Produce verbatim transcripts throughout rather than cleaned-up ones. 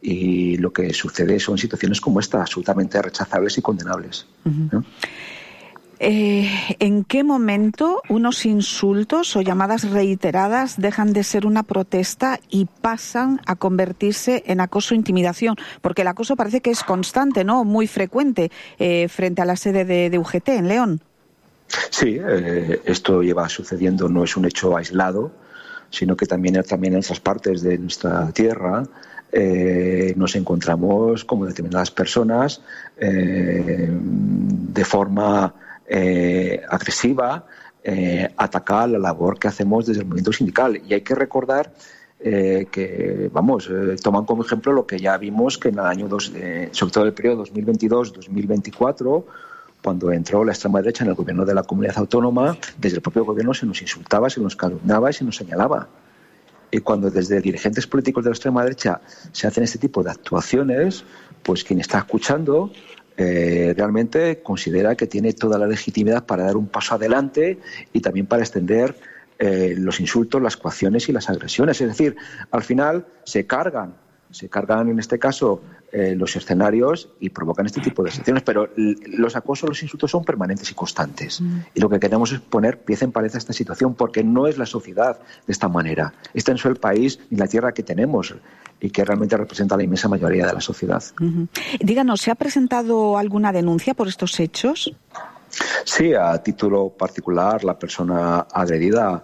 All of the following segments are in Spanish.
y lo que sucede son situaciones como esta, absolutamente rechazables y condenables. Uh-huh. ¿No? Eh, ¿En qué momento unos insultos o llamadas reiteradas dejan de ser una protesta y pasan a convertirse en acoso e intimidación? Porque el acoso parece que es constante, ¿no? Muy frecuente eh, frente a la sede de, de U G T en León. Sí, eh, esto lleva sucediendo, no es un hecho aislado, sino que también, también en otras partes de nuestra tierra eh, nos encontramos como determinadas personas eh, de forma Eh, agresiva, eh, atacar la labor que hacemos desde el movimiento sindical. Y hay que recordar eh, que, vamos, eh, toman como ejemplo lo que ya vimos que en el año, dos, eh, sobre todo el periodo dos mil veintidós dos mil veinticuatro, cuando entró la extrema derecha en el gobierno de la comunidad autónoma, desde el propio gobierno se nos insultaba, se nos calumniaba y se nos señalaba. Y cuando desde dirigentes políticos de la extrema derecha se hacen este tipo de actuaciones, pues quien está escuchando Eh, realmente considera que tiene toda la legitimidad para dar un paso adelante y también para extender eh, los insultos, las coacciones y las agresiones. Es decir, al final se cargan, se cargan en este caso eh, los escenarios y provocan este tipo de situaciones, pero los acosos, los insultos son permanentes y constantes. Mm. Y lo que queremos es poner pieza en pared a esta situación, porque no es la sociedad de esta manera. Este no es el país ni la tierra que tenemos y que realmente representa a la inmensa mayoría de la sociedad. Uh-huh. Díganos, ¿se ha presentado alguna denuncia por estos hechos? Sí, a título particular, la persona agredida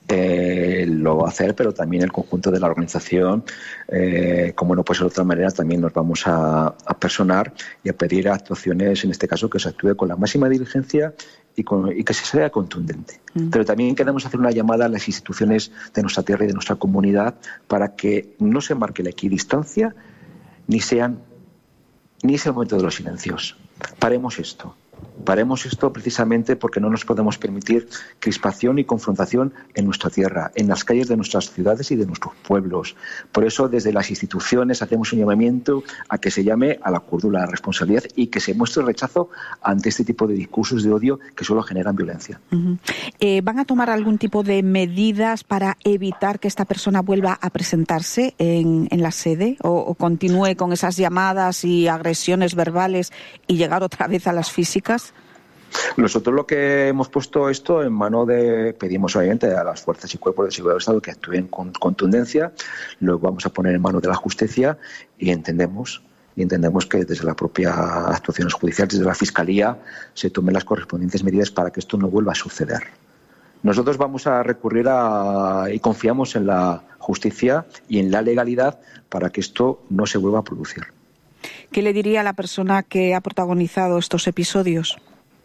eh, lo va a hacer, pero también el conjunto de la organización, eh, como no puede ser de otra manera, también nos vamos a, a personar y a pedir actuaciones, en este caso, que se actúe con la máxima diligencia y, con, y que se sea contundente. Mm. Pero también queremos hacer una llamada a las instituciones de nuestra tierra y de nuestra comunidad para que no se marque la equidistancia ni sean ni es el momento de los silencios. Paremos esto. Paremos esto precisamente porque no nos podemos permitir crispación y confrontación en nuestra tierra, en las calles de nuestras ciudades y de nuestros pueblos. Por eso, desde las instituciones hacemos un llamamiento a que se llame a la cordura, a la responsabilidad y que se muestre rechazo ante este tipo de discursos de odio que solo generan violencia. Uh-huh. Eh, ¿Van a tomar algún tipo de medidas para evitar que esta persona vuelva a presentarse en, en la sede o, o continúe con esas llamadas y agresiones verbales y llegar otra vez a las físicas? Nosotros lo que hemos puesto esto en mano de, pedimos obviamente a las fuerzas y cuerpos de seguridad del Estado que actúen con contundencia, lo vamos a poner en manos de la justicia y entendemos y entendemos que desde la propia actuaciones judiciales, desde la Fiscalía, se tomen las correspondientes medidas para que esto no vuelva a suceder. Nosotros vamos a recurrir a, y confiamos en la justicia y en la legalidad para que esto no se vuelva a producir. ¿Qué le diría a la persona que ha protagonizado estos episodios?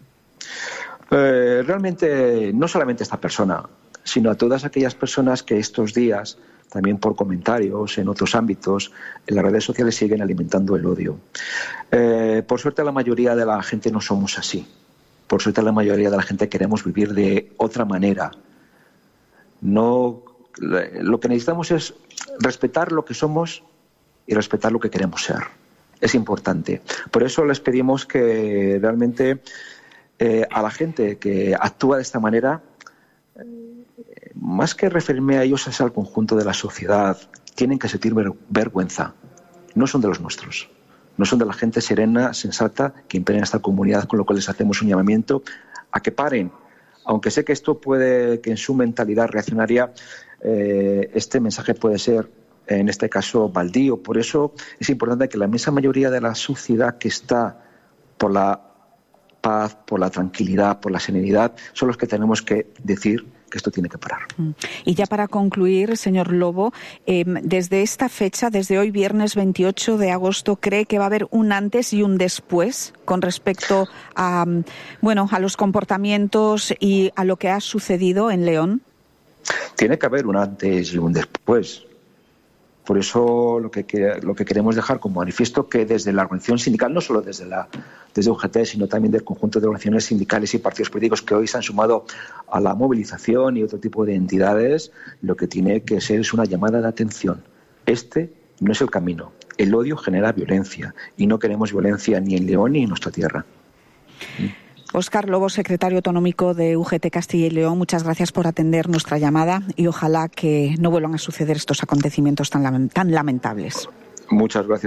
Eh, realmente, no solamente a esta persona, sino a todas aquellas personas que estos días, también por comentarios en otros ámbitos, en las redes sociales siguen alimentando el odio. Eh, por suerte, la mayoría de la gente no somos así. Por suerte, la mayoría de la gente queremos vivir de otra manera. No, lo que necesitamos es respetar lo que somos y respetar lo que queremos ser. Es importante. Por eso les pedimos que realmente eh, a la gente que actúa de esta manera, eh, más que referirme a ellos es al conjunto de la sociedad, tienen que sentir ver, vergüenza. No son de los nuestros. No son de la gente serena, sensata, que impera en esta comunidad, con lo cual les hacemos un llamamiento a que paren. Aunque sé que esto puede, que en su mentalidad reaccionaria, eh, este mensaje puede ser, en este caso, baldío. Por eso es importante que la inmensa mayoría de la sociedad que está por la paz, por la tranquilidad, por la serenidad, son los que tenemos que decir que esto tiene que parar. Y ya para concluir, señor Lobo, eh, desde esta fecha, desde hoy, viernes veintiocho de agosto, ¿cree que va a haber un antes y un después con respecto a, bueno, a los comportamientos y a lo que ha sucedido en León? Tiene que haber un antes y un después. Por eso lo que, lo que queremos dejar como manifiesto que desde la organización sindical, no solo desde la desde U G T, sino también del conjunto de organizaciones sindicales y partidos políticos que hoy se han sumado a la movilización y otro tipo de entidades, lo que tiene que ser es una llamada de atención. Este no es el camino. El odio genera violencia y no queremos violencia ni en León ni en nuestra tierra. Óscar Lobo, secretario autonómico de U G T Castilla y León, muchas gracias por atender nuestra llamada y ojalá que no vuelvan a suceder estos acontecimientos tan, tan lamentables. Muchas gracias.